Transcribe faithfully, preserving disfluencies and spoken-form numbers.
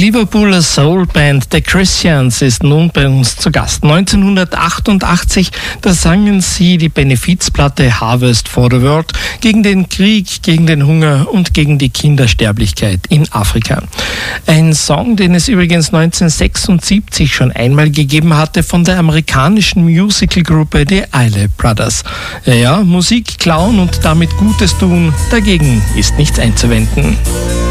Liverpooler Soulband The Christians ist nun bei uns zu Gast. neunzehnhundertachtundachtzig, da sangen sie die Benefizplatte Harvest for the World gegen den Krieg, gegen den Hunger und gegen die Kindersterblichkeit in Afrika. Ein Song, den es übrigens neunzehnhundertsechsundsiebzig schon einmal gegeben hatte von der amerikanischen Musicalgruppe The Isley Brothers. Ja, ja, Musik klauen und damit Gutes tun, dagegen ist nichts einzuwenden.